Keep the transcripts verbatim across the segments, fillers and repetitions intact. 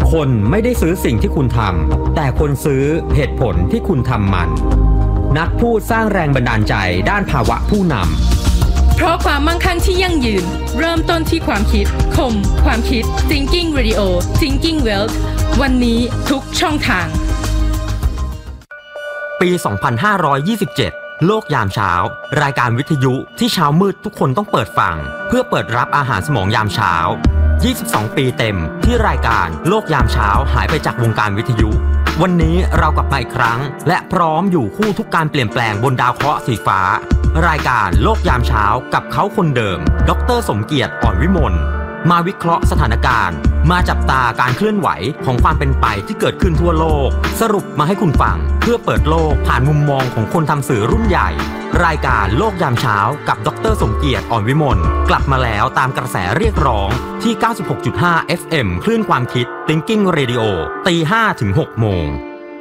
คนไม่ได้ซื้อสิ่งที่คุณทำแต่คนซื้อเหตุผลที่คุณทำมันนักพูดสร้างแรงบันดาลใจด้านภาวะผู้นำเพราะความมั่งคั่งที่ยั่งยืนเริ่มต้นที่ความคิดคมความคิด Thinking Radio Thinking Wealth วันนี้ทุกช่องทางปี สองพันห้าร้อยยี่สิบเจ็ด โลกยามเช้ารายการวิทยุที่เช้ามืดทุกคนต้องเปิดฟังเพื่อเปิดรับอาหารสมองยามเช้ายี่สิบสองปีเต็มที่รายการโลกยามเช้าหายไปจากวงการวิทยุวันนี้เรากลับมาอีกครั้งและพร้อมอยู่คู่ทุกการเปลี่ยนแปลงบนดาวเคราะห์สีฟ้ารายการโลกยามเช้ากับเขาคนเดิมดร.สมเกียรติอ่อนวิมลมาวิเคราะห์สถานการณ์มาจับตาการเคลื่อนไหวของความเป็นไปที่เกิดขึ้นทั่วโลกสรุปมาให้คุณฟังเพื่อเปิดโลกผ่านมุมมองของคนทำสื่อรุ่นใหญ่รายการโลกยามเช้ากับดร.สมเกียรติอ่อนวิมลกลับมาแล้วตามกระแสเรียกร้องที่ เก้าสิบหกจุดห้า เอฟ เอ็ม คลื่นความคิด Thinking Radio ตีห้าถึงหกโมง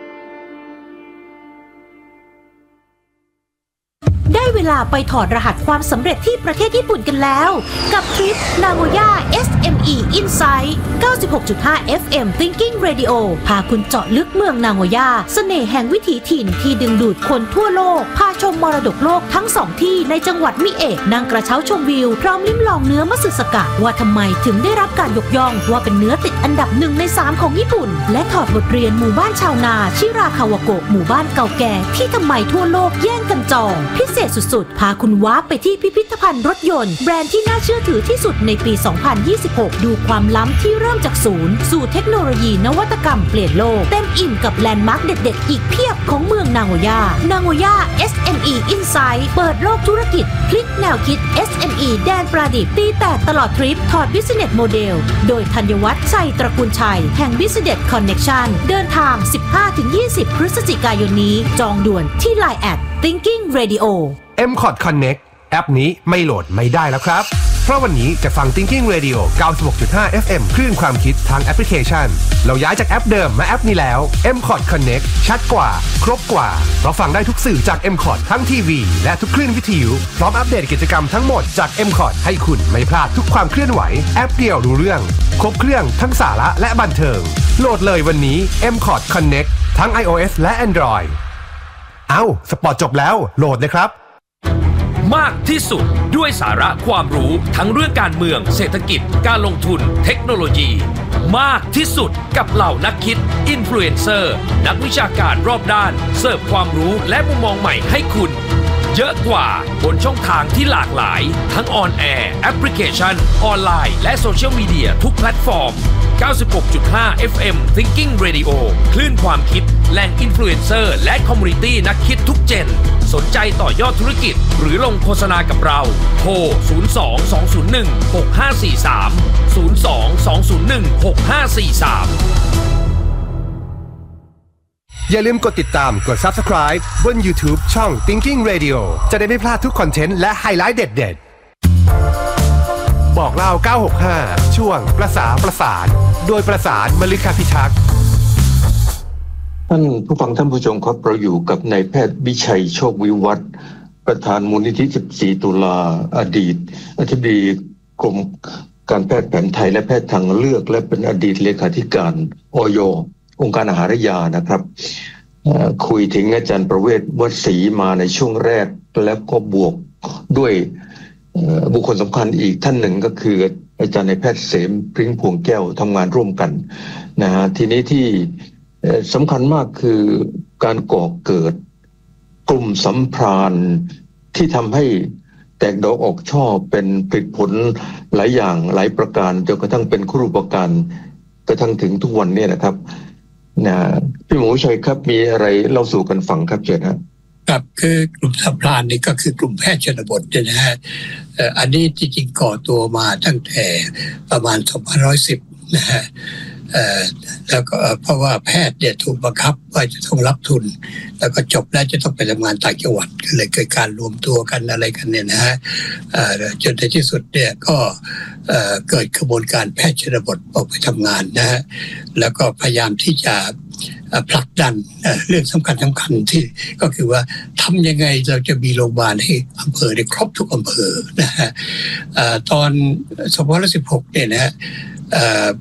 ได้เวลาไปถอดรหัสความสำเร็จที่ประเทศญี่ปุ่นกันแล้วกับทริป Nagoya เอส เอ็ม อี Insight เก้าสิบหกจุดห้า เอฟ เอ็ม Thinking Radio พาคุณเจาะลึกเมืองนาโกย่าเสน่ห์แห่งวิถีถิ่นที่ดึงดูดคนทั่วโลกพาชมมรดกโลกทั้งสองที่ในจังหวัดมิเอะนั่งกระเช้าชมวิวพร้อมลิ้มลองเนื้อมัตสึสกะว่าทำไมถึงได้รับการยกย่องว่าเป็นเนื้อติดอันดับหนึ่งในสามของญี่ปุ่นและถอดบทเรียนหมู่บ้านชาวนาชิราคาวาโกะหมู่บ้านเก่าแก่ที่ทำไมทั่วโลกแย่งกันจองพิเศษสุดๆพาคุณว้าไปที่พิพิธภัณฑ์รถยนต์แบรนด์ที่น่าเชื่อถือที่สุดในปี สองพันยี่สิบหก ดูความล้ำที่เริ่มจากศูนย์สู่เทคโนโลยีนวัตกรรมเปลี่ยนโลกเต็มอิ่มกับแลนด์มาร์คเด็ดๆอีกเพียบของเมืองนาโกย่านาโกย่า เอส เอ็ม อี Insight เปิดโลกธุรกิจพลิกแนวคิด เอส เอ็ม อี แดนประดิษฐ์ตีแตกตลอดทริปถอด Business Model โดยธัญวัฒน์ชัยตระกูลชัยแห่ง Business Connection เดินทาง สิบห้าถึงยี่สิบ พฤศจิกายนนี้จองด่วนที่ ไลน์ แอท Thinking Radio เอ็ม คอท Connect แอปนี้ไม่โหลดไม่ได้แล้วครับเพราะวันนี้จะฟัง Thinking Radio เก้าสิบหกจุดห้า เอฟ เอ็ม คลื่นความคิดทางแอปพลิเคชันเราย้ายจากแอปเดิมมาแอปนี้แล้ว เอ็ม คอท Connect ชัดกว่าครบกว่าเพราะฟังได้ทุกสื่อจาก เอ็ม คอท ทั้งทีวีและทุกคลื่นวิทยุพร้อมอัปเดตกิจกรรมทั้งหมดจาก เอ็ม คอท ให้คุณไม่พลาดทุกความเคลื่อนไหวแอปเดียวรู้เรื่องครบเครื่องทั้งสาระและบันเทิงโหลดเลยวันนี้ เอ็ม คอท Connect ทั้ง iOS และ Android เอ้าสปอร์ตจบแล้วโหลดเลยครับมากที่สุดด้วยสาระความรู้ทั้งเรื่องการเมืองเศรษฐกิจการลงทุนเทคโนโลยีมากที่สุดกับเหล่านักคิดอินฟลูเอนเซอร์นักวิชาการรอบด้านเสิร์ฟความรู้และมุมมองใหม่ให้คุณเยอะกว่าบนช่องทางที่หลากหลายทั้งออนแอร์แอปพลิเคชันออนไลน์และโซเชียลมีเดียทุกแพลตฟอร์ม เก้าสิบหกจุดห้า เอฟ เอ็ม Thinking Radio คลื่นความคิดแหล่งอินฟลูเอนเซอร์และคอมมูนิตี้นักคิดทุกเจนสนใจต่อยอดธุรกิจหรือลงโฆษณากับเราโทร ศูนย์ สอง สอง ศูนย์ หนึ่ง หก ห้า สี่ สาม ศูนย์ สอง สอง ศูนย์ หนึ่ง หก ห้า สี่ สามอย่าลืมกดติดตามกด Subscribe บน YouTube ช่อง Thinking Radio จะได้ไม่พลาดทุกคอนเทนต์และไฮไลท์เด็ดๆบอกเล่าเก้าหกห้าช่วงประสาประสานโดยประสานมฤคพิทักษ์ท่านผู้ฟังท่านผู้ชมครับเราอยู่กับนายแพทย์วิชัยโชควิวัฒน์ประธานมูลนิธิสิบสี่ตุลาอดีตอธิบดีกรมการแพทย์แผนไทยและแพทย์ทางเลือกและเป็นอดีตเลขาธิการอย.องค์การอาหารและยานะครับคุยถึงอาจารย์ประเวศวศรีมาในช่วงแรกแล้วก็บวกด้วยบุคคลสำคัญอีกท่านหนึ่งก็คืออาจารย์นายแพทย์เสมพริ้งพวงแก้วทำงานร่วมกันนะฮะทีนี้ที่สำคัญมากคือการก่อเกิดกลุ่มสัมพรานที่ทำให้แตกดอกออกช่อเป็นผลผลหลายอย่างหลายประการจนกระทั่งเป็นครูปการกระทั่งถึงทุกวันนี้นะครับนะพี่หมูชัยครับมีอะไรเล่าสู่กันฟังครับเชิญครับครับคือกลุ่มสัมพรานนี่ก็คือกลุ่มแพทย์ชนบทนะฮะอันนี้จริงๆก่อตัวมาตั้งแต่ประมาณสองพันห้าร้อยสิบนะฮะแล้วก็เพราะว่าแพทย์เนี่ยถูกบังคับว่าจะต้องรับทุนแล้วก็จบแล้วจะต้องไปทำงานต่างจังหวัดก็เลยเกิดการรวมตัวกันอะไรกันเนี่ยนะฮะจนในที่สุดเนี่ยก็เกิดกระบวนการแพทย์ชนบทออกไปทำงานนะฮะแล้วก็พยายามที่จะผลักดันเรื่องสำคัญสำคัญที่ก็คือว่าทำยังไงเราจะมีโรงพยาบาลให้อำเภอได้ครบทุกอำเภอนะฮะตอนสองพันห้าร้อยสิบหกเนี่ยนะฮะ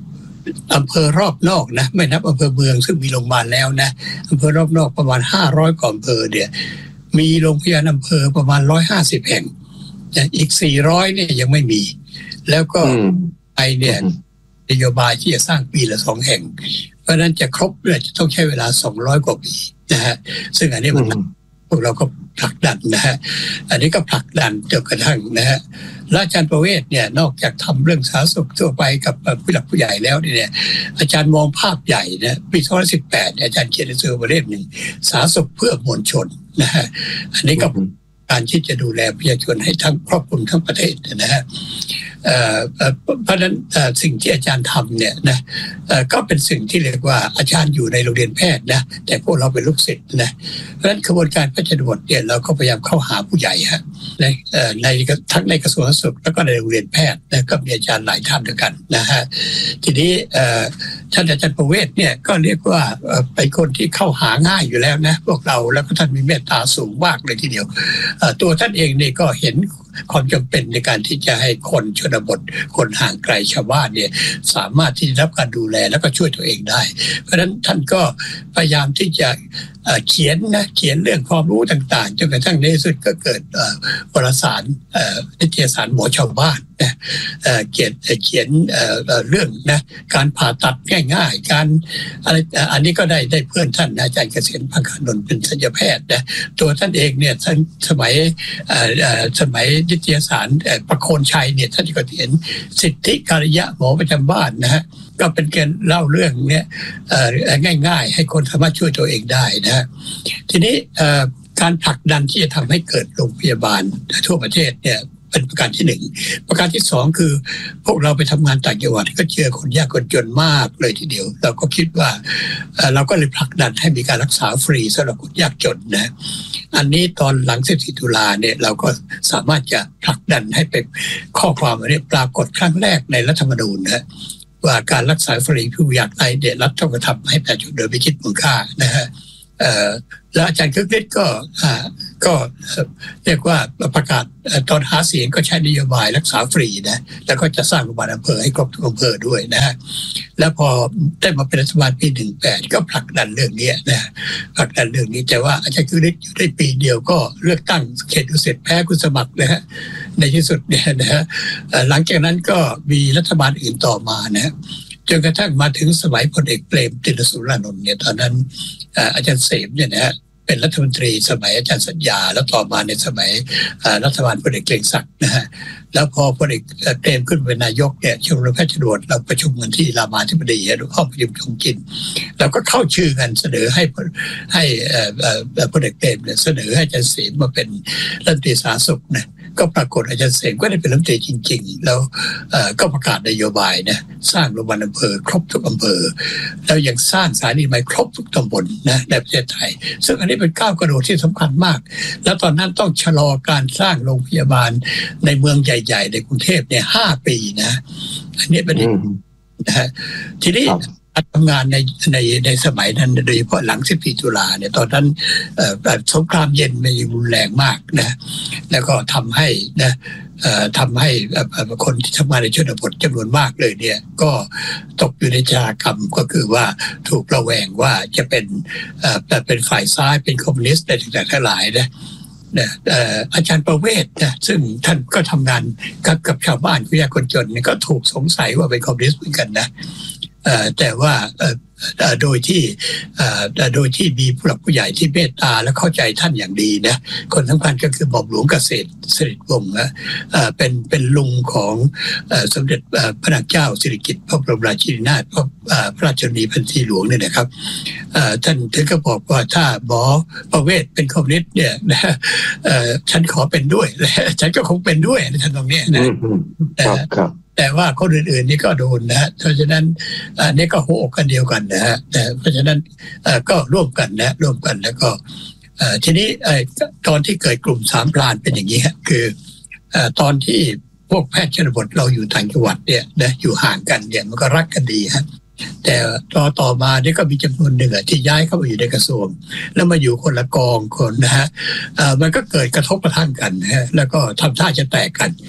อำเภอรอบนอกนะไม่นับอำเภอเมืองซึ่งมีโรงพยาบาลแล้วนะอำเภอรอบนอกประมาณห้าร้อยกว่าอำเภอเนี่ยมีโรงพยาบาลอำเภอประมาณหนึ่งร้อยห้าสิบแห่งอีกสี่ร้อยเนี่ยยังไม่มีแล้วก็ไอเนี่ยนโยบายที่จะสร้างปีละสองแห่งเพราะฉะนั้นจะครบเนี่ยจะต้องใช้เวลาสองร้อยกว่าปีนะฮะซึ่งอันนี้มันพวกเราก็ผลักดันนะฮะอันนี้ก็ผลักดันจนกระทั่งนะฮะอาจารย์ประเวศเนี่ยนอกจากทำเรื่องสาธารณสุขทั่วไปกับผู้หลักผู้ใหญ่แล้วเนี่ยอาจารย์มองภาพใหญ่นะปีสองพันสิบแปดอาจารย์เขียนหนังสือมาเล่มหนึ่งสาธารณสุขเพื่อมวลชนนะฮะอันนี้ก็การที่จะดูแลประชาชนให้ทั้งครอบคลุมทั้งประเทศนะฮะเพราะฉะนั้นสิ่งที่อาจารย์ทำเนี่ยนะก็เป็นสิ่งที่เรียกว่าอาจารย์อยู่ในโรงเรียนแพทย์นะแต่พวกเราเป็นลูกศิษย์นะเพราะฉะนั้นกระบวนการแพทย์ชนบทเนี่ยเราก็พยายามเข้าหาผู้ใหญ่ฮะในในทั้งในกระทรวงสาธารณสุขแล้วก็ในโรงเรียนแพทย์นะก็มีอาจารย์หลายท่านด้วยกันนะฮะทีนี้ท่านอาจารย์ประเวศเนี่ยก็เรียกว่าเป็นคนที่เข้าหาง่ายอยู่แล้วนะพวกเราแล้วก็ท่านมีเมตตาสูงมากเลยทีเดียวตัวท่านเองเนี่ยก็เห็นความจำเป็นในการที่จะให้คนชนบทคนห่างไกลชาวบ้านเนี่ยสามารถที่จะรับการดูแลแล้วก็ช่วยตัวเองได้เพราะฉะนั้นท่านก็พยายามที่จะเขียนนะเขียนเรื่องความรู้ต่างๆจนกระทั่งในที่สุดก็เกิดวารสารนิตยสารหมอชาวบ้านนะเขียนเขียนเรื่องนะการผ่าตัดง่ายๆการอะไรอันนี้ก็ได้ได้เพื่อนท่านอาจารย์เกษมพังคานนท์เป็นศัลยแพทย์นะตัวท่านเองเนี่ยท่านสมัยสมัยนิตยสารประโคนชัยเนี่ยท่านก็เขียนสิทธิการยะหมอประจำบ้านนะฮะก็เป็นการเล่าเรื่องเนี้ยง่ายๆให้คนสามารถช่วยตัวเองได้นะทีนี้การผลักดันที่จะทำให้เกิดโรงพยาบาลทั่วประเทศเนี่ยเป็นประการที่หนึ่งประการที่สองคือพวกเราไปทำงานต่างจังหวัดก็เจอคนยากคนจนมากเลยทีเดียวเราก็คิดว่าเราก็เลยผลักดันให้มีการรักษาฟรีสำหรับคนยากจนนะอันนี้ตอนหลังสิบสี่ตุลาเนี่ยเราก็สามารถจะผลักดันให้เป็นข้อความอันนี้ปรากฏครั้งแรกในรัฐธรรมนูญนะว่าการรักษาฟรีผู้ยากไร้เด็รัฐต้องกระทำให้ประชาชนโดยไม่คิดมูลค่านะฮะแล้วอาจารย์คึกฤทธิ์ก็ก็เรียกว่าประกาศตอนหาเสียงก็ใช้นโยบายรักษาฟรีนะแล้วก็จะสร้างโรงพยาบาลอำเภอให้ครบทุกอำเภอด้วยนะฮะแล้วพอได้มาเป็นรัฐบาลปีหนึ่งแปดก็ผลักดันเรื่องนี้นะผลักดันเรื่องนี้แต่ว่าอาจารย์คึกฤทธิ์อยู่ได้ปีเดียวก็เลือกตั้งเขตดุสิตแพ้คุณสมัครนะฮะในที่สุดเนี่ยนะฮะหลังจากนั้นก็มีรัฐบาลอื่นต่อมานะจนกระทั่งมาถึงสมัยพลเอกเปรมติณสุรานนท์เนี่ยตอนนั้นอาจารย์เสมเนี่ยนะฮะเป็นรัฐมนตรีสมัยอาจารย์สัญญาแล้วต่อมาในสมัยรัฐบาลพลเอกเกษมศักดิ์นะฮะแล้วพอพลเอกเปรมขึ้นเป็นนายกเนี่ยชมรมแพทย์ชนบทเราประชุมกันที่รามาธิบดีห้องประชุมชงกินเราก็เข้าชื่อกันเสนอให้ให้พลเอกเปรมเนี่ยเสนอให้อาจารย์เสมมาเป็นรัฐมนตรีสาธารณสุขนะก็ปรากฏอาจารย์เสมก็ได้เป็นรัฐมนตรีจริงๆแล้วก็ประกาศนโยบายนะสร้างโรงพยาบาลอำเภอครบทุกอำเภอแล้วยังสร้างสถานีอนามัยครบทุกตำบลนะในประเทศไทยซึ่งอันนี้เป็นก้าวกระโดดที่สำคัญมากแล้วตอนนั้นต้องชะลอการสร้างโรงพยาบาลในเมืองใหญ่ๆในกรุงเทพเนี่ยห้าปีนะอันนี้เป็นนะฮะทีนี้ทำงานในในในสมัยนั้นโดยเฉพาะหลังสิบสี่ตุลาเนี่ยตอนนั้นสงครามเย็นมันยังรุนแรงมากนะแล้วก็ทำให้นะทำให้คนที่ทำงานในชนบทจำนวนมากเลยเนี่ยก็ตกอยู่ในชะตากรรมก็คือว่าถูกระแวงว่าจะเป็นเป็นฝ่ายซ้ายเป็นคอมมิวนิสต์อะไรต่างๆทั้งหลายนะอาจารย์ประเวศนะซึ่งท่านก็ทำงานกับกับชาวบ้านผู้ยากคนจนก็ถูกสงสัยว่าเป็นคอมมิวนิสต์เหมือนกันนะแต่ว่าโดยที่โดยที่มีผู้หลักผู้ใหญ่ที่เมตตาและเข้าใจท่านอย่างดีนะคนสำคัญก็คือหม่อมหลวงเกษตรสิริวงศ์นะเป็นเป็นลุงของสมเด็จพระนางเจ้าสิริกิติ์พระบรมราชินีนาถพระราชชนนีพันปีหลวงเนี่ยนะครับท่านถึงก็บอกว่าถ้าหมอประเวศเป็นคอมมิวนิสต์เนี่ยนะฉันขอเป็นด้วยฉันก็คงเป็นด้วยในทางตรงนี้นะครับแต่ว่าคนอื่นๆนี่ก็โดนนะฮะเพราะฉะนั้นอันนี้ก็หัวอกกันเดียวกันนะฮะแต่เพราะฉะนั้นก็ร่วมกันนะร่วมกันแล้วก็ทีนี้ตอนที่เกิดกลุ่มสามพรานเป็นอย่างนี้ฮะคือตอนที่พวกแพทย์ชนบทเราอยู่ต่างจังหวัดเนี่ยนะอยู่ห่างกันเนี่ยมันก็รักกันดีฮะแต่ต่อต่อมานี่ก็มีจำนวนหนึ่งที่ย้ายเข้ามาอยู่ในกระทรวงแล้วมาอยู่คนละกองคนนะฮะมันก็เกิดกระทบกระทั่งกันนะฮะแล้วก็ทำท่าจะแตกกัน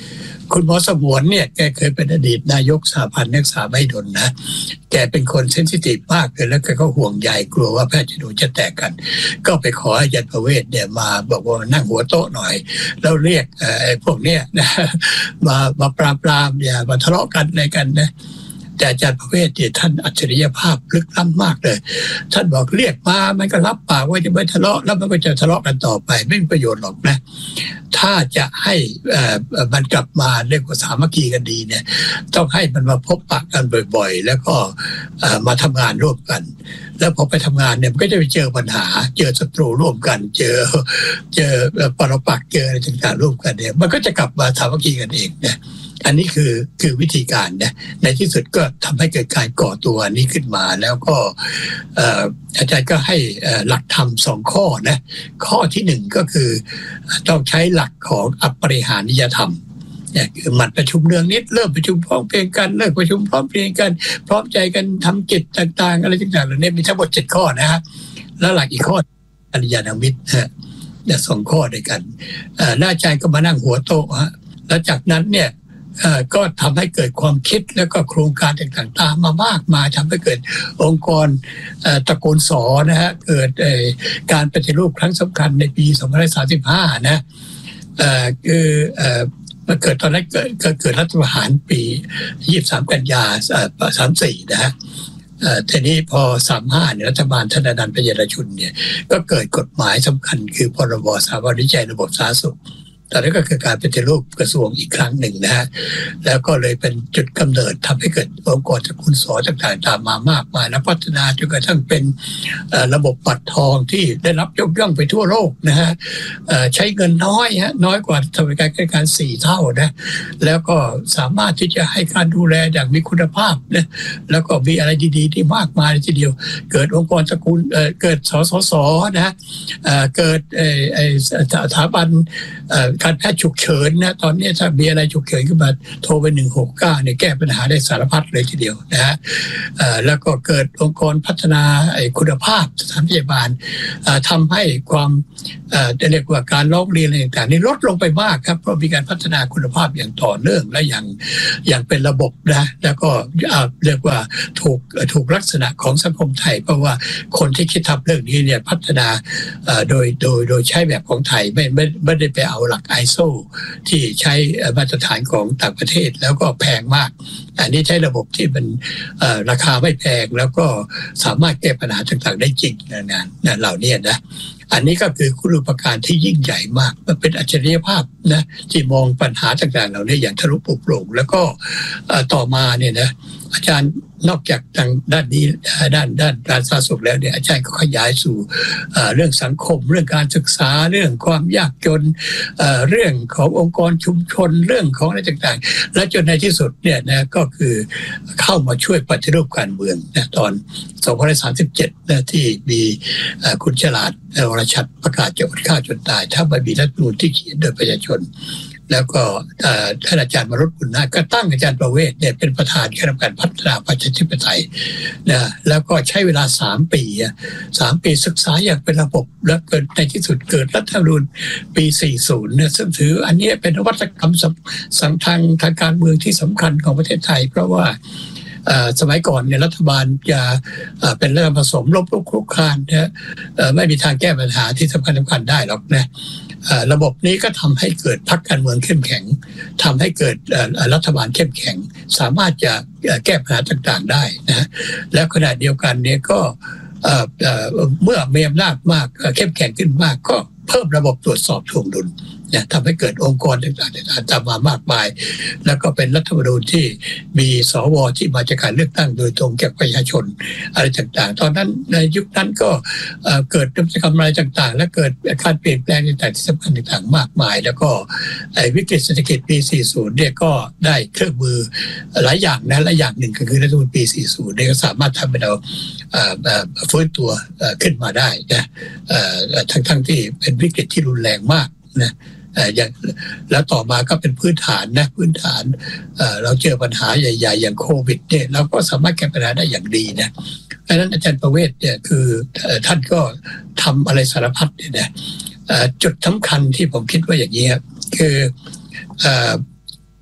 คุณหมอสมวนเนี่ยแกเคยเป็นอดีตนายกสหพันธ์นักศึกษามหิดลนะแกเป็นคนเซนซิทีฟมากเลยแล้วแกก็ห่วงใยกลัวว่าแพทย์ชนบทจะแตกกันก็ไปขออาจารย์ประเวศเนี่ยมาบอกว่านั่งหัวโต๊ะหน่อยแล้วเรียกไอ้พวกเนี้ยนะมามาปราบปรามเนี่ยมาทะเลาะกันอะไรกันนะแต่อาจารย์ประเวศเนี่ยท่านอัจฉริยภาพลึกล้ำมากเลยท่านบอกเรียกมามันก็รับปากว่าจะไม่ทะเลาะแล้วมันก็จะทะเลาะกันต่อไปไม่มีประโยชน์หรอกนะถ้าจะให้มันกลับมาเรียกว่าสามัคคีกันดีเนี่ยต้องให้มันมาพบปะกันบ่อยๆแล้วก็มาทำงานร่วมกันแล้วพอไปทำงานเนี่ยมันก็จะไปเจอปัญหาเจอศัตรูร่วมกันเจอเจอปรปักษ์เจออะไรต่างๆร่วมกันเนี่ยมันก็จะกลับมาสามัคคีกันเองนะอันนี้คือคือวิธีการนะในที่สุดก็ทำให้เกิดการก่อตัวนี้ขึ้นมาแล้วก็อาจารย์ก็ให้หลักธรรมสองข้อนะข้อที่หนึ่งก็คือต้องใช้หลักของอปริหานิยธรรมเนี่ยคือหมั่นประชุมเนืองนิดเริ่มประชุมพร้อมเพรียงกันเลิกประชุมพร้อมเพรียงกันพร้อมใจกันทำกิจต่างๆอะไรต่างๆเหล่านี้มีทั้งหมดเจ็ดข้อนะฮะแล้วหลักอีกข้อกัลยาณมิตรนะเนี่ยสองข้อด้วยกันอาจารย์ก็มานั่งหัวโต๊ะฮะแล้วจากนั้นเนี่ยก็ทำให้เกิดความคิดแล้วก็โครงการต่างๆตามมามากมายทำให้เกิดองค์กรตระกูลสอนะฮะเกิดการปฏิรูปครั้งสำคัญในปีสองพันห้าร้อยสามสิบห้านะคือมันเกิดตอนนั้นเกิดเกิดรัฐประหารปียี่สิบสามกันยาสามสี่นะฮะทีนี้พอสามห้าเนี่ยรัฐบาลธนนันท์ปัญญารชุนเนี่ยก็เกิดกฎหมายสำคัญคือพรบสถาบันวิจัยระบบสาธารณสุขตอนนี้ก็คือการปฏิรูปกระทรวงอีกครั้งหนึ่งนะฮะแล้วก็เลยเป็นจุดกำเนิดทำให้เกิดองค์กรตระกูลสอต่างๆตามมามากมายและพัฒนาจนกระทั่งเป็นระบบบัตรทองที่ได้รับยกย่องไปทั่วโลกนะฮะใช้เงินน้อยฮะน้อยกว่าสมัยการการสี่เท่านะแล้วก็สามารถที่จะให้การดูแลอย่างมีคุณภาพนะแล้วก็มีอะไรดีๆที่มากมายทีเดียวเกิดองค์กรตระกูลเกิดสสสนะฮะเกิดสถาบันการแพทย์ฉุกเฉินนะตอนนี้ถ้ามีอะไรฉุกเฉินขึ้นมาโทรไปหนึ่งหกเก้าเนี่ยแก้ปัญหาได้สารพัดเลยทีเดียวนะฮะแล้วก็เกิดองค์กรพัฒนาคุณภาพสถานพยาบาลทำให้ความเรียกว่าการร้องเรียนอะไรต่างๆนี่ลดลงไปมากครับเพราะมีการพัฒนาคุณภาพอย่างต่อเนื่องและอย่างอย่างเป็นระบบนะแล้วก็เรียกว่าถูกถูกลักษณะของสังคมไทยเพราะว่าคนที่คิดทำเรื่องนี้เนี่ยพัฒนาโดยโดยโดยใช้แบบของไทยไม่ไม่ไม่ได้ไปเอาหลัก ไอ เอส โอ ที่ใช้มาตรฐานของต่างประเทศแล้วก็แพงมากอันนี้ใช้ระบบที่มันราคาไม่แพงแล้วก็สามารถแก้ปัญหาต่างๆได้จริงนะนะเหล่านี้นะอันนี้ก็คือคุณูปการที่ยิ่งใหญ่มากมันเป็นอัจฉริยภาพนะที่มองปัญหาต่างๆเหล่านี้อย่างทะลุปลุกโปร่งแล้วก็ต่อมาเนี่ยนะอาจารย์นอกจากทางด้านนี้ด้านด้านการสาธารณสุขแล้วเนี่ยอาจารย์ก็ขยายสู่เรื่องสังคมเรื่องการศึกษาเรื่องความยากจนเรื่องขององค์กรชุมชนเรื่องของอะไรต่างๆและจนในที่สุดเนี่ยนะก็คือเข้ามาช่วยปฏิรูปการเมืองนะตอนสองพันห้าร้อยสามสิบเจ็ดนะที่มีคุณฉลาดวรชัดประกาศจะอดข้าวจนตายถ้าไม่มีรัฐธรรมนูญที่เขียนโดยประชาชนแล้วก็ท่านอาจารย์มรุตบุญนาคก็ตั้งอาจารย์ประเวศเนี่ยเป็นประธานคณะกรรมการพัฒนาประชาธิปไตยนะแล้วก็ใช้เวลาสามปีสามปีศึกษาอย่างเป็นระบบแล้วเกิดในที่สุดเกิดรัฐธรรมนูญปีสี่สิบเนี่ยซึ่งถืออันนี้เป็นนวัตกรรมสำคัญทางการเมืองที่สำคัญของประเทศไทยเพราะว่าสมัยก่อนเนี่ยรัฐบาลจะเป็นรัฐผสมลบลุกคลุกคลานนะไม่มีทางแก้ปัญหาที่สำคัญสำคัญได้หรอกนะระบบนี้ก็ทำให้เกิดพรรคการเมืองเข้มแข็งทำให้เกิดรัฐบาลเข้มแข็งสามารถจะแก้ปัญหาต่างๆได้นะแล้วขณะเดียวกันเนี่ยก็เมื่อมีอำนาจมากเข้มแข็งขึ้นมากก็เพิ่มระบบตรวจสอบทวงดุลเนี่ยทำให้เกิดองค์กรต่างๆตามมามากมายแล้วก็เป็นรัฐธรรมนูญที่มีสวที่มาจากการเลือกตั้งโดยตรงจากประชาชนอะไรต่างๆตอนนั้นในยุคนั้นก็เกิดนวัตกรรมอะไรต่างๆและเกิดการเปลี่ยนแปลงต่างๆที่สำคัญต่างๆมากมายแล้วก็วิกฤตเศรษฐกิจปีสี่สิบเนี่ยก็ได้เครื่องมือหลายอย่างนะและอย่างหนึ่งก็คือรัฐธรรมนูญปีสี่สิบเนี่ยก็สามารถทำให้เราฟื้นตัวขึ้นมาได้นะทั้งๆที่เป็นวิกฤตที่รุนแรงมากนะอย่างแล้วต่อมาก็เป็นพื้นฐานนะพื้นฐานเราเจอปัญหาใหญ่ๆอย่างโควิดเนี่ยเราก็สามารถแก้ปัญหาได้อย่างดีนะดังนั้นอาจารย์ประเวศเนี่ยคือท่านก็ทำอะไรสารพัดเนี่ยนะจุดสำคัญที่ผมคิดว่าอย่างนี้คือ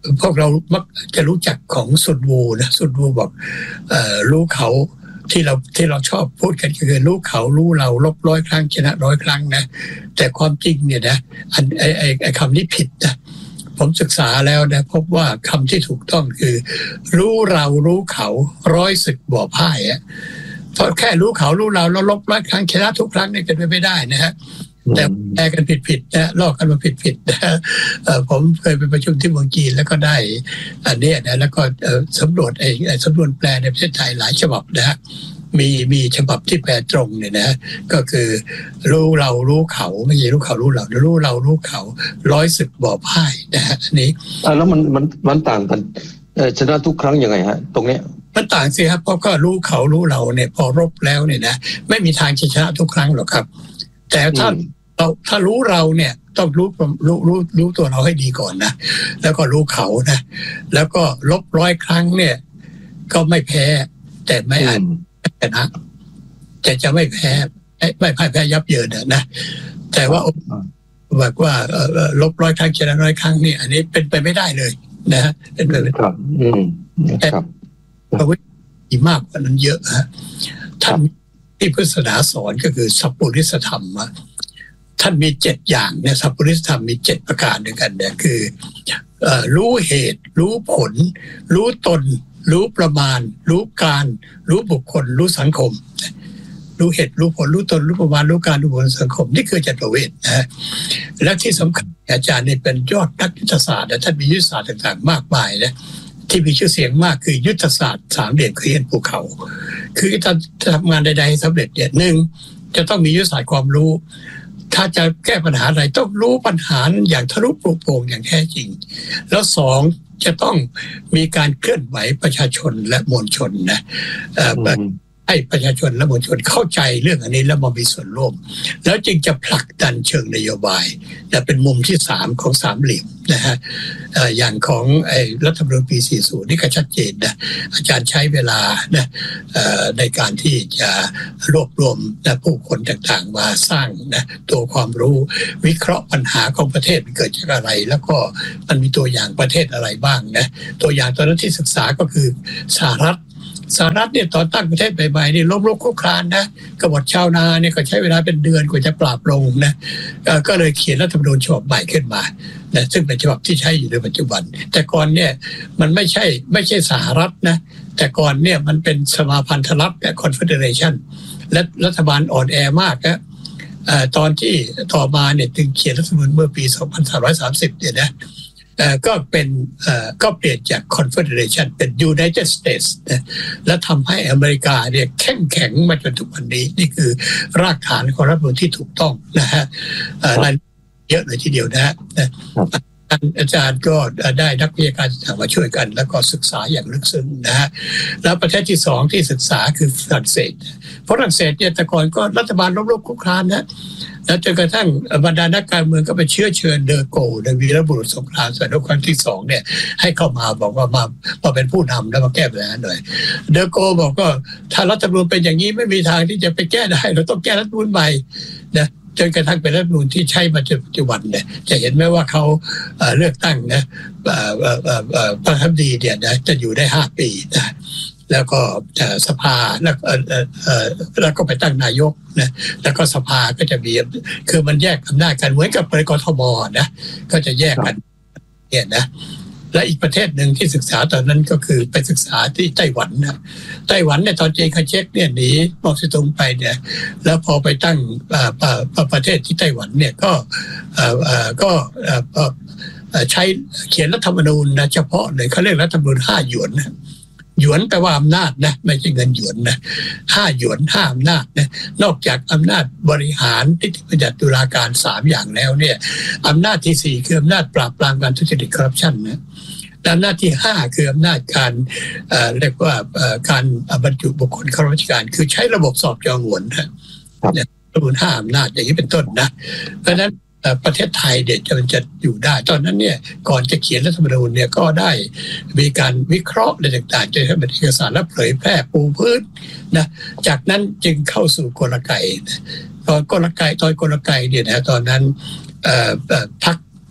พวกเรามักจะรู้จักของซุนวูนะซุนวูบอกเอ่อรู้เขาที่เราที่เราชอบพูดกันคือรู้เขารู้เราลบร้อยครั้งชนะร้อยครั้งนะแต่ความจริงเนี่ยนะอันไอ้ไอ้ไอ้คำนี้ผิดนะผมศึกษาแล้วนะพบว่าคำที่ถูกต้องคือรู้เรารู้เขาร้อยศึกบ่อพ่ายอ่ะเพราะแค่รู้เขารู้เราแล้วลบร้อยครั้งชนะทุกครั้งนี่เป็นไปไม่ได้นะฮะแต่แปลกันผิดๆนะลอกกันมาผิดๆนะผมเคยไปประชุมที่เมืองจีนแล้วก็ได้อันนี้นะแล้วก็สำรวจไอ้สำรวจแปลในประเทศไทยหลายฉบับนะฮะมีมีฉบับที่แปลตรงเนี่ยนะก็คือรู้เรารู้เขาไม่ใช่รู้เขารู้เรารู้เรารู้เขาร้อยศึกบ่อพ่ายนะฮะอันนี้แล้วมันมันมันต่างกันชนะทุกครั้งยังไงฮะตรงเนี้ยมันต่างสิครับเพราะก็รู้เขารู้เราเนี่ยพอรบแล้วเนี่ยนะไม่มีทางชนะทุกครั้งหรอกครับแต่ถ้าเราถ้ารู้เราเนี่ยต้องรู้รู้รู้รู้ตัวเราให้ดีก่อนนะแล้วก็รู้เขานะแล้วก็ลบร้อยครั้งเนี่ยก็ไม่แพ้แต่ไม่อาจชนะแต่จะไม่แพ้ไม่พ่ายแพ้ยับเยินนะแต่ว่าบอกว่าลบร้อยครั้งชนะร้อยครั้งนี่อันนี้เป็นไปไม่ได้เลยนะเป็นไปไม่ได้แต่พระวิธีมากกว่านั้นเยอะฮะท่านที่พุทธศาสนาสอนก็คือสัพพุริสธรรมท่านมีเจ็ดอย่างเนี่ยสัพพุริสธรรมมีเจ็ดประการด้วยกันเนี่ยคือรู้เหตุรู้ผลรู้ตนรู้ประมาณรู้การรู้บุคคลรู้สังคมรู้เหตุรู้ผลรู้ตนรู้ประมาณรู้การรู้บุคคลสังคมนี่คือจักรเวทนะฮะและที่สำคัญอาจารย์นี่เป็นยอดนักยุทธศาสตร์ท่านมียุทธศาสตร์ต่างๆมากมายนะที่มีชื่อเสียงมากคือยุทธศาสตร์สามเหลี่ยมเขียนภูเขาคือการทำงานใดๆสำเร็จเนี่ยหนึ่งจะต้องมียุทธศาสตร์ความรู้ถ้าจะแก้ปัญหาอะไรต้องรู้ปัญหาอย่างทะลุปลุกโปร่งอย่างแท้จริงแล้วสองจะต้องมีการเคลื่อนไหวประชาชนและมวลชนนะให้ประชาชนและมวลชนเข้าใจเรื่องอันนี้แล้วมามีส่วนร่วมแล้วจึงจะผลักดันเชิงนโยบายและเป็นมุมที่สามของสามเหลี่ยมนะฮะอย่างของไอ้รัฐธรรมนูญปีสี่สิบนี่ก็ชัดเจนนะอาจารย์ใช้เวลานะในการที่จะรวบรวมนะผู้คนต่างๆมาสร้างนะตัวความรู้วิเคราะห์ปัญหาของประเทศมันเกิดจากอะไรแล้วก็มันมีตัวอย่างประเทศอะไรบ้างนะตัวอย่างตอนนั้นที่ศึกษาก็คือสหรัฐสหรัฐเนี่ยตอนตั้งประเทศใหม่ๆนี่ล้มลุกคลุกคลานนะกบฏชาวนาเนี่ยก็ใช้เวลาเป็นเดือนกว่าจะปราบลงนะก็เลยเขียนรัฐธรรมนูญฉบับใหม่ขึ้นมานะซึ่งเป็นฉบับที่ใช้อยู่ในปัจจุบันแต่ก่อนเนี่ยมันไม่ใช่ไม่ใช่สหรัฐนะแต่ก่อนเนี่ยมันเป็นสมาพันธรัฐและคอนเฟเดเรชันและรัฐบาลอ่อนแอมากนะตอนที่ต่อมาเนี่ยถึงเขียนรัฐธรรมนูญเมื่อปีสองพันสามร้อยสามสิบเนี่ยนะก็เป็นก็เปลี่ยนจาก Confederation เป็น United States นะและทำให้อเมริกาเนี่ยแข็งแข็งมาจนทุกวันนี้นี่คือรากฐานของรัฐธรรมนูญที่ถูกต้องนะฮะรายเยอะเลยทีเดียวนะฮะอาจารย์ก็ได้นักวิชาการต่างมาช่วยกันแล้วก็ศึกษาอย่างลึกซึ้งนะฮะแล้วประเทศที่สองที่ศึกษาคือฝรั่งเศสฝรั่งเศสเนี่ยแต่ก่อนก็รัฐบาลล้มลุกคลุกคลานนะแล้วจนกระทั่งบรรดานักการเมืองก็ไปเชื้อเชิญเดอโกในวีรบุรุษสงครามสงครามครั้งที่สองเนี่ยให้เข้ามาบอกว่ามามาเป็นผู้นำแล้วมาแก้ปัญหาหน่อยเดอโกบอกก็ถ้ารัฐธรรมนูญเป็นอย่างนี้ไม่มีทางที่จะไปแก้ได้เราต้องแก้รัฐธรรมนูญใหม่นะจนกระทั่งเป็นรัฐธรรมนูญที่ใช้มาจนปัจจุบันเนี่ยจะเห็นไหมว่าเขาเลือกตั้งนะประธานาธิบดีเนี่ยนะจะอยู่ได้ห้าปีนะแล้วก็สภาแล้วแล้วก็ไปตั้งนายกนะแล้วก็สภาก็จะมีคือมันแยกอำนาจกันเหมือนกับกทมนะก็จะแยกกันเนี่ยนะและอีกประเทศหนึ่งที่ศึกษาตอนนั้นก็คือไปศึกษาที่ไต้หวันนะไต้หวันเนี่ยตอนเจคาเชกเนี่ยหนีมอร์ซิตงไปเนี่ยแล้วพอไปตั้งประเทศที่ไต้หวันเนี่ยก็ก็ใช้เขียนรัฐธรรมนูญนะเฉพาะเลยเขาเรียกรัฐธรรมนูญห้าหยวนนะหยวนแปลว่าอำนาจนะไม่ใช่เงินหยวนนะห้าหยวนห้าอำนาจนะนอกจากอำนาจบริหารนิติบัญญัติตุลาการสามอย่างแล้วเนี่ยอำนาจที่สี่คืออำนาจปราบปรามการทุจริตคอร์รัปชันนะอำนาจที่ห้าคืออำนาจการเอ่อเรียกว่าเอ่อการบรรจุบุคคลเข้าราชการคือใช้ระบบสอบจองหวนนะเนี่ยระบบห้าอำนาจอย่างนี้เป็นต้นนะเพราะฉะนั้นประเทศไทยเด็กจะจะอยู่ได้ตอนนั้นเนี่ยก่อนจะเขียนรัฐธรรมนูญเนี่ยก็ได้มีการวิเคราะห์อะไรต่างๆจนทำเป็นเอกสารและเผยแพร่ปูพื้นนะจากนั้นจึงเข้าสู่กลไกตอนกลไกตอนกลไกเนี่ยนะตอนนั้นพรรค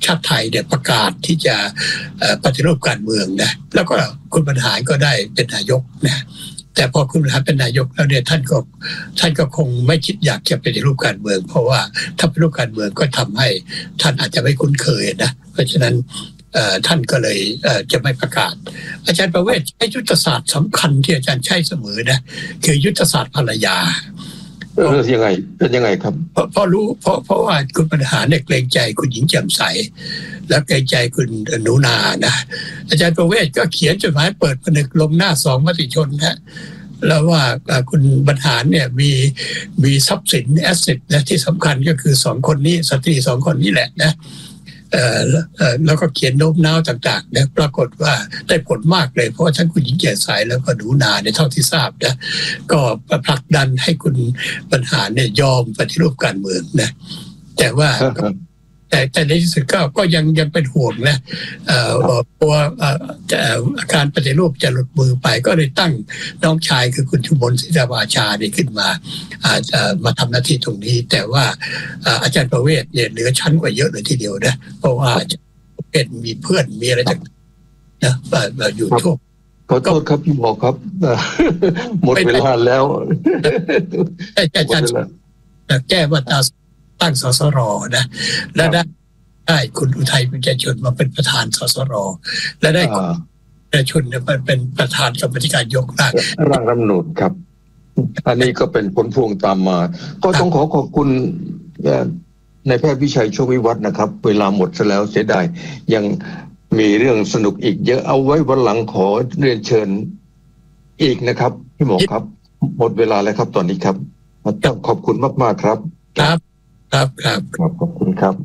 ชาติไทยเนี่ยประกาศที่จะปฏิรูปการเมืองนะแล้วก็คุณบรรหารก็ได้เป็นนายกนะแต่พอคุณบรรหารเป็นนายกแล้วเนี่ยท่านก็ท่านก็คงไม่คิดอยากจะปฏิรูปการเมืองเพราะว่าถ้าปฏิรูปการเมืองก็ทำให้ท่านอาจจะไม่คุ้นเคยนะเพราะฉะนั้นท่านก็เลยจะไม่ประกาศอาจารย์ประเวศใช้ยุทธศาสตร์สำคัญที่อาจารย์ใช้เสมอนะคือยุทธศาสตร์ภรรยาเออยังไงเป็นยังไงครับเพราะเพราะรู้เพราะเพราะว่าคุณบรรหารเนี่ยเกรงใจคุณหญิงแจ่มใสและเกรงใจคุณหนูนานะอาจารย์ประเวศก็เขียนจดหมายเปิดผนึกลงหน้าสองมติชนนะแล้วว่าคุณบรรหารเนี่ยมีมีทรัพย์สินแอสเซทนะที่สำคัญก็คือสองคนนี้สตรีสองคนนี้แหละนะเอ่อเอ่อแล้วก็เขียนโน้มน้าวต่างๆเนี่ยปรากฏว่าได้ผลมากเลยเพราะว่าทั้งคุณหญิงแจ่มใสแล้วก็หนูนาเนี่ยเท่าที่ทราบนะก็ผลักดันให้คุณบรรหารเนี่ยยอมปฏิรูปการเมืองนะแต่ว่าแต่แต่ในที่สุดก็ก็ยังยังเป็นห่วงนะเอ่อกลัวเอ่อการปฏิรูปจะหลุดมือไปก็เลยตั้งน้องชายคือคุณชุมพลศิริวาชาเนี่ยขึ้นมาอาจจะมาทำหน้าที่ตรงนี้แต่ว่าอาจารย์ประเวศเนี่ยเหนือชั้นกว่าเยอะเลยทีเดียวนะเพราะว่าเป็นมีเพื่อนมีอะไรต่างๆนะอยู่ทั่วขอโทษครับพี่หมอครับหมดเวลาแล้วอาจารย์แก้มาตราตั้งสสรนะและได้ได้คุณอุทัยพิมพ์ใจชนมาเป็นประธานสสรและได้คุณใจชนเนี่ยเป็นประธานกรรมการยกร่างร่างรัฐธรรมนูญครับอันนี้ก็เป็นผลพวงตามมาก็ต้องขอขอบคุณนายแพทย์วิชัยโชควิวัฒน์นะครับเวลาหมดซะแล้วเสียดายยังมีเรื่องสนุกอีกเยอะเอาไว้วันหลังขอเรียนเชิญอีกนะครับพี่หมอครับหมดเวลาแล้วครับตอนนี้ครับต้องขอบคุณมากๆครับครับครับครับครับขอบคุณครับ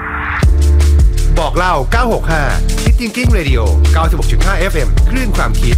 บอกเล่าเก้าหกห้า Thinking Radio เก้าสิบหกจุดห้า เอฟ เอ็ม คลื่นความคิด